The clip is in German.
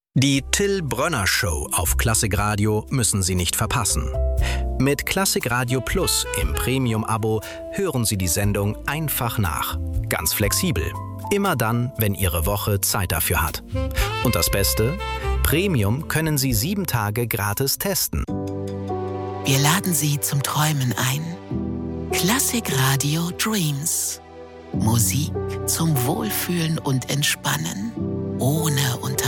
Die Till Brönner Show auf Klassikradio müssen Sie nicht verpassen. Mit Klassikradio Plus im Premium-Abo hören Sie die Sendung einfach nach. Ganz flexibel. Immer dann, wenn Ihre Woche Zeit dafür hat. Und das Beste? Premium können Sie 7 Tage gratis testen. Wir laden Sie zum Träumen ein. Klassikradio Dreams. Musik zum Wohlfühlen und Entspannen. Ohne Unterbrechung.